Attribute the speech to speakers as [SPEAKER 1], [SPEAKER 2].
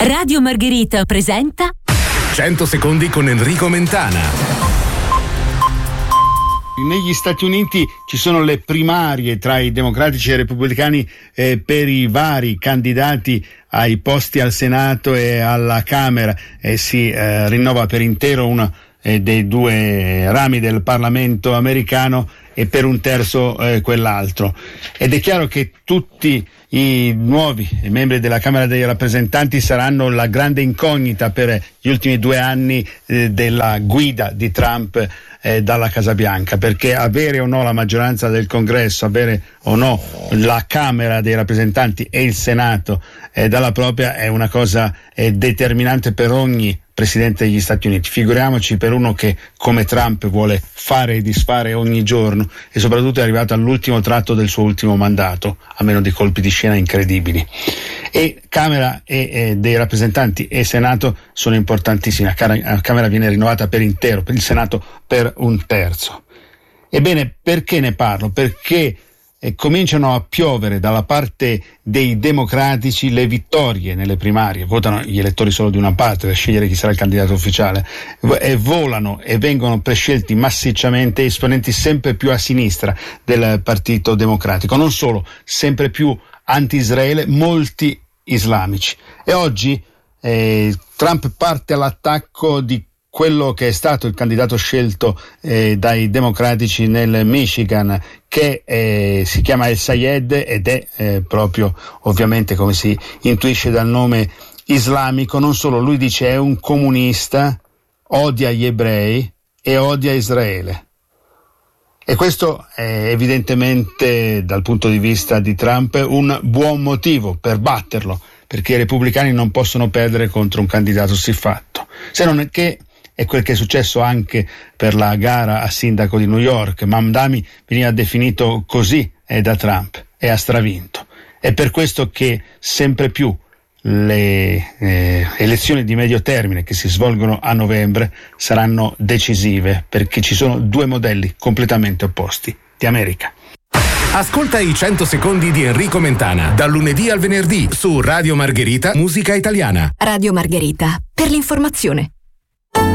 [SPEAKER 1] Radio Margherita presenta
[SPEAKER 2] 100 secondi con Enrico Mentana.
[SPEAKER 3] Negli Stati Uniti ci sono le primarie tra i democratici e i repubblicani per i vari candidati ai posti al Senato e alla Camera, e si rinnova per intero uno dei due rami del Parlamento americano e per un terzo quell'altro. Ed è chiaro che tutti i nuovi membri della Camera dei rappresentanti saranno la grande incognita per gli ultimi 2 anni della guida di Trump dalla Casa Bianca, perché avere o no la maggioranza del Congresso, avere o no la Camera dei rappresentanti e il Senato dalla propria è una cosa determinante per ogni Presidente degli Stati Uniti. Figuriamoci per uno che come Trump vuole fare e disfare ogni giorno e soprattutto è arrivato all'ultimo tratto del suo ultimo mandato, a meno di colpi di scena incredibili. E Camera dei rappresentanti e Senato sono importantissimi. La Camera viene rinnovata per intero, per il Senato per un terzo. Ebbene, perché ne parlo? Perché cominciano a piovere dalla parte dei democratici le vittorie nelle primarie. Votano gli elettori solo di una parte per scegliere chi sarà il candidato ufficiale, e volano e vengono prescelti massicciamente esponenti sempre più a sinistra del Partito Democratico, non solo, sempre più anti-Israele, molti islamici. E oggi Trump parte all'attacco di quello che è stato il candidato scelto dai democratici nel Michigan, che si chiama El Sayed ed è proprio, ovviamente, come si intuisce dal nome, islamico. Non solo, lui dice è un comunista, odia gli ebrei e odia Israele. E questo è evidentemente, dal punto di vista di Trump, un buon motivo per batterlo, perché i repubblicani non possono perdere contro un candidato siffatto. Se non è che è quel che è successo anche per la gara a sindaco di New York. Mamdani veniva definito così da Trump e ha stravinto. È per questo che sempre più le elezioni di medio termine che si svolgono a novembre saranno decisive, perché ci sono 2 modelli completamente opposti di America.
[SPEAKER 2] Ascolta i 100 secondi di Enrico Mentana, dal lunedì al venerdì su Radio Margherita, Musica Italiana.
[SPEAKER 1] Radio Margherita, per l'informazione.